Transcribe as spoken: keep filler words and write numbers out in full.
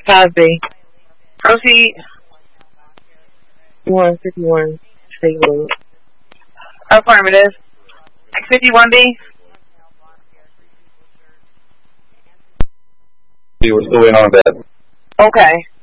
five B. Proceed. one fifty-one. State Road. Affirmative. fifty-one B. We're still waiting on that. Okay.